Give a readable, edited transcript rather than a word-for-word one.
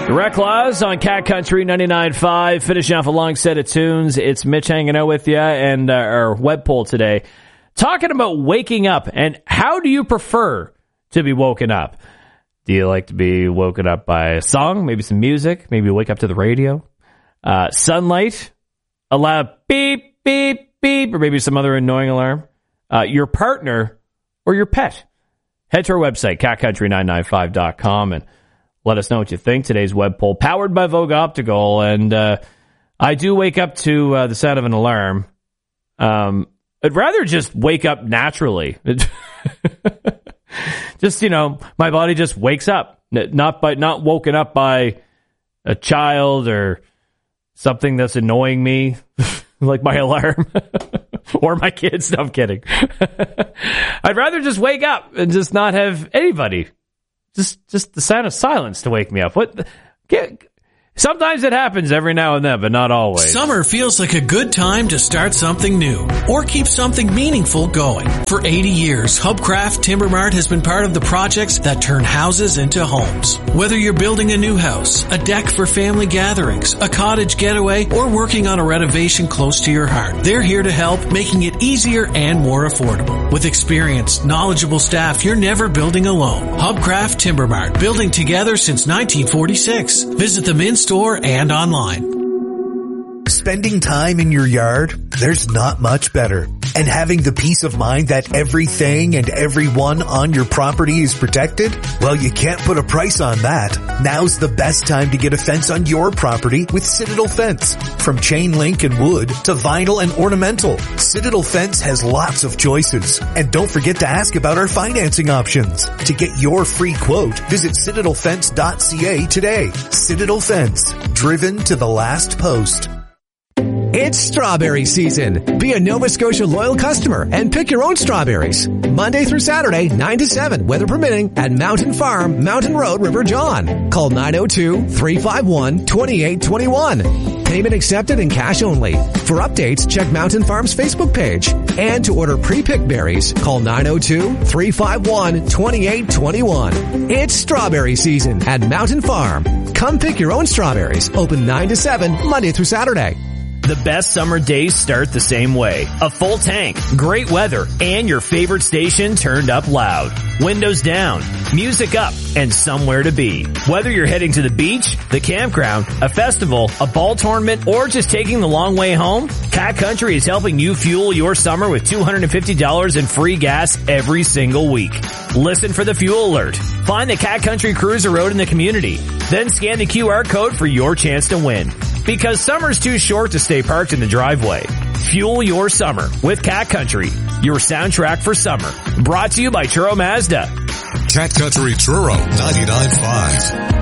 Direct Laws on Cat Country 99.5. Finishing off a long set of tunes. It's Mitch hanging out with you and our web poll today. Talking about waking up and how do you prefer to be woken up? Do you like to be woken up by a song, maybe some music, maybe wake up to the radio? Sunlight, a loud beep, beep, beep, or maybe some other annoying alarm? Your partner or your pet? Head to our website, catcountry995.com, and let us know what you think. Today's web poll, powered by Vogue Optical, and I do wake up to the sound of an alarm. I'd rather just wake up naturally. Just, my body just wakes up, not woken up by a child or something that's annoying me, like my alarm or my kids. No, I'm kidding. I'd rather just wake up and just not have anybody. Just the sound of silence to wake me up. Sometimes it happens every now and then, but not always. Summer feels like a good time to start something new or keep something meaningful going. For 80 years, Hubcraft Timber Mart has been part of the projects that turn houses into homes. Whether you're building a new house, a deck for family gatherings, a cottage getaway, or working on a renovation close to your heart, they're here to help, making it easier and more affordable. With experienced, knowledgeable staff, you're never building alone. Hubcraft Timber Mart, building together since 1946. Visit them in store and online. Spending time in your yard, there's not much better. And having the peace of mind that everything and everyone on your property is protected? Well, you can't put a price on that. Now's the best time to get a fence on your property with Citadel Fence. From chain link and wood to vinyl and ornamental, Citadel Fence has lots of choices. And don't forget to ask about our financing options. To get your free quote, visit citadelfence.ca today. Citadel Fence, driven to the last post. It's strawberry season. Be a Nova Scotia loyal customer and pick your own strawberries. Monday through Saturday, 9 to 7, weather permitting, at Mountain Farm, Mountain Road, River John. Call 902-351-2821. Payment accepted and cash only. For updates, check Mountain Farm's Facebook page. And to order pre-picked berries, call 902-351-2821. It's strawberry season at Mountain Farm. Come pick your own strawberries. Open 9 to 7, Monday through Saturday. The best summer days start the same way. A full tank, great weather, and your favorite station turned up loud. Windows down, music up, and somewhere to be. Whether you're heading to the beach, the campground, a festival, a ball tournament, or just taking the long way home, Cat Country is helping you fuel your summer with $250 in free gas every single week. Listen for the fuel alert. Find the Cat Country Cruiser Road in the community. Then scan the QR code for your chance to win. Because summer's too short to stay parked in the driveway. Fuel your summer with Cat Country, your soundtrack for summer. Brought to you by Truro Mazda. Cat Country Truro 99.5.